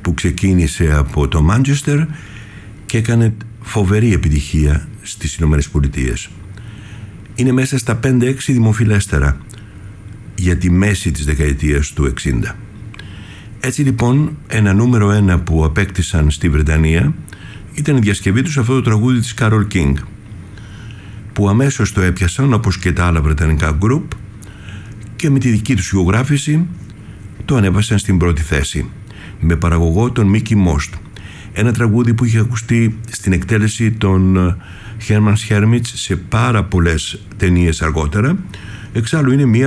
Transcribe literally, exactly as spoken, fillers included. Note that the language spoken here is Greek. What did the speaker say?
που ξεκίνησε από το Μάντσεστερ και έκανε φοβερή επιτυχία στις Ηνωμένες Πολιτείες. Είναι μέσα στα πέντε έξι δημοφιλέστερα για τη μέση της δεκαετίας του εξήντα. Έτσι λοιπόν, ένα νούμερο ένα που απέκτησαν στη Βρετανία ήταν η διασκευή τους αυτό το τραγούδι της Carole King, που αμέσως το έπιασαν όπως και τα άλλα βρετανικά γκρουπ και με τη δική τους ηχογράφηση το ανέβασαν στην πρώτη θέση, με παραγωγό τον Μίκι Μόστ, ένα τραγούδι που είχε ακουστεί στην εκτέλεση των Herman's Hermits σε πάρα πολλές ταινίες αργότερα. Εξάλλου είναι μια